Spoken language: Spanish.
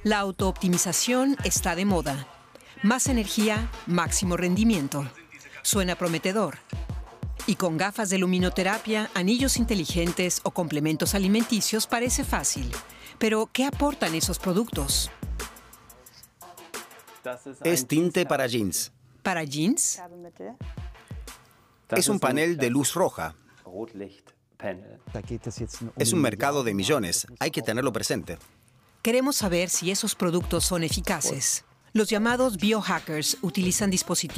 La autooptimización está de moda. Más energía, máximo rendimiento. Suena prometedor. Y con gafas de luminoterapia, anillos inteligentes o complementos alimenticios parece fácil. Pero, ¿qué aportan esos productos? Es tinte para jeans. ¿Para jeans? Es un panel de luz roja. Es un mercado de millones. Hay que tenerlo presente. Queremos saber si esos productos son eficaces. Los llamados biohackers utilizan dispositivos